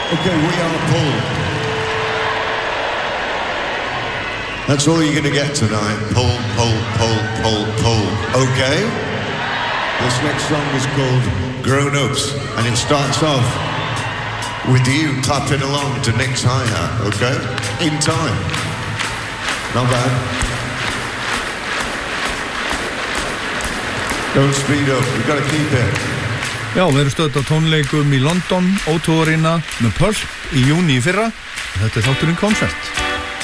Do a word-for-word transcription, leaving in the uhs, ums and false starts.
Okay, we are Pull. That's all you're going to get tonight. Pull, pull, pull, pull, pull. Okay? This next song is called Grown Ups, and it starts off with you clapping along to Nick's hi-hat, okay? In time. Not bad. Don't speed up, we've got to keep it. Já, við erum stödd á tónleikum í London, O two Arena með Pulp í júní í fyrra. Þetta er þátturinn Concert.